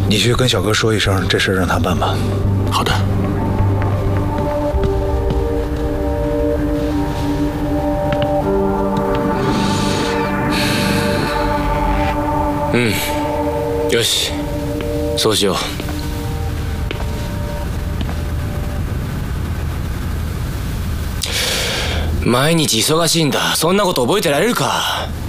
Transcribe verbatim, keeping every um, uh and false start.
你去跟小哥说一声，这事让他办吧。 好的。 うんよしそうしよう。毎日忙しいんだ。そんなこと覚えてられるか。